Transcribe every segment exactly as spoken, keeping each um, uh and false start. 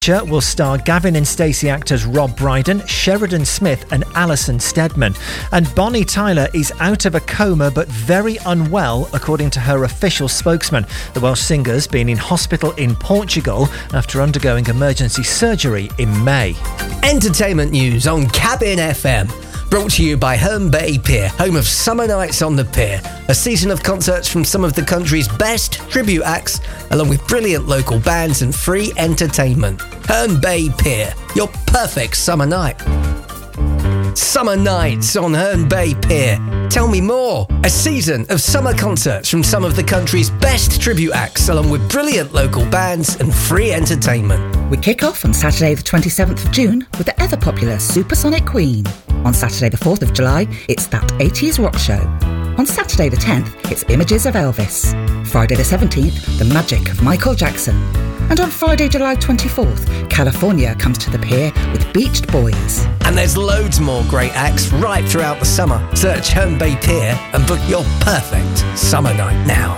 will star Gavin and Stacey actors Rob Brydon, Sheridan Smith and Alison Steadman. And Bonnie Tyler is out of a coma but very unwell, according to her official spokesman. The Welsh singer's been in hospital in Portugal after undergoing emergency surgery in May. Entertainment news on Cabin F M. Brought to you by Herne Bay Pier, home of Summer Nights on the Pier. A season of concerts from some of the country's best tribute acts, along with brilliant local bands and free entertainment. Herne Bay Pier, your perfect summer night. Summer Nights on Herne Bay Pier. Tell me more. A season of summer concerts from some of the country's best tribute acts, along with brilliant local bands and free entertainment. We kick off on Saturday the twenty-seventh of June with the ever-popular Supersonic Queen. On Saturday the fourth of July, it's That eighties Rock Show. On Saturday the tenth, it's Images of Elvis. Friday the seventeenth, The Magic of Michael Jackson. And on Friday, July twenty-fourth, California comes to the pier with Beached Boys. And there's loads more great acts right throughout the summer. Search Herne Bay Pier and book your perfect summer night now.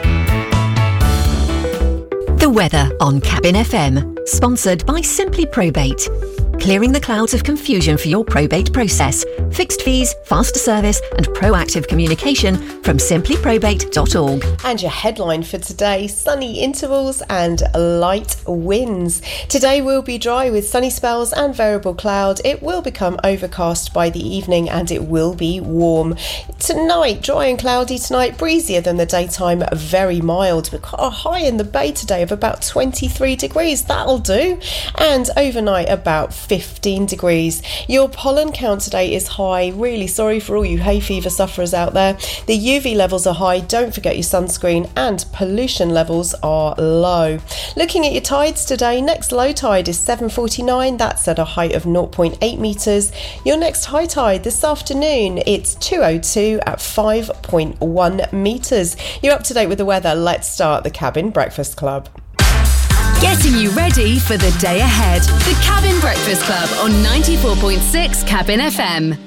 The weather on Cabin F M, sponsored by Simply Probate. Clearing the clouds of confusion for your probate process. Fixed fees, faster service and proactive communication from simply probate dot org. And your headline for today, sunny intervals and light winds. Today will be dry with sunny spells and variable cloud. It will become overcast by the evening and it will be warm. Tonight, dry and cloudy tonight, breezier than the daytime, very mild. We've got a high in the bay today of about twenty-three degrees, that'll do. And overnight about fifteen degrees. Your pollen count today is high. Really sorry for all you hay fever sufferers out there. The U V levels are high. Don't forget your sunscreen, and pollution levels are low. Looking at your tides today, next low tide is seven forty-nine. That's at a height of zero point eight metres. Your next high tide this afternoon, it's two oh two at five point one metres. You're up to date with the weather. Let's start the Cabin Breakfast Club. Getting you ready for the day ahead. The Cabin Breakfast Club on ninety-four point six Cabin F M.